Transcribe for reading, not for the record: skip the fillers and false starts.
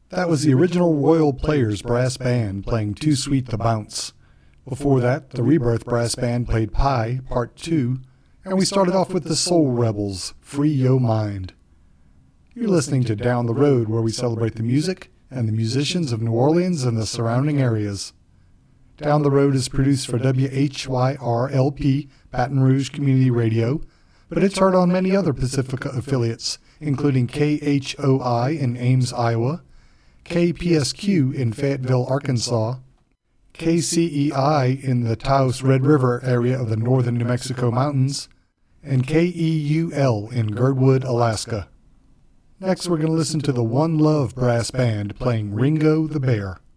That was the original Royal Players Brass Band playing Too Sweet to Bounce. Before that, the Rebirth Brass Band played Pie, Part 2, and we started off with the Soul Rebels, Free Yo Mind. You're listening to Down the Road, where we celebrate the music and the musicians of New Orleans and the surrounding areas. Down the Road is produced for WHYR-LP, Baton Rouge Community Radio, but it's heard on many other Pacifica affiliates, including KHOI in Ames, Iowa, KPSQ in Fayetteville, Arkansas, KCEI in the Taos Red River area of the northern New Mexico mountains, and KEUL in Girdwood, Alaska. Next, we're going to listen to the One Love Brass Band playing Ringo the Bear.